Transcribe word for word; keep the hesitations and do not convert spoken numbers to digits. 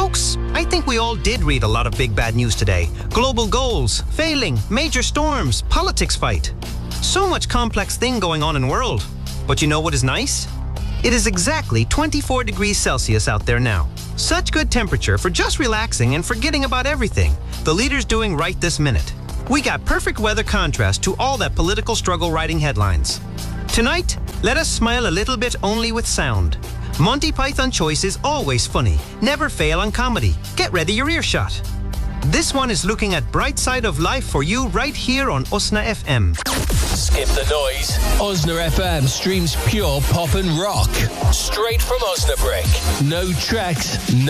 Folks, I think we all did read a lot of big bad news today. Global goals, failing, major storms, politics fight. So much complex thing going on in the world. But you know what is nice? It is exactly twenty-four degrees Celsius out there now. Such good temperature for just relaxing and forgetting about everything the leader's doing right this minute. We got perfect weather contrast to all that political struggle writing headlines. Tonight, let us smile a little bit only with sound. Monty Python Choice is always funny, never fail on comedy. Get ready your earshot. This one is looking at bright side of life for you right here on Usna F M. Skip the noise. Usna F M streams pure pop and rock. Straight from Osnabrück. No tracks, no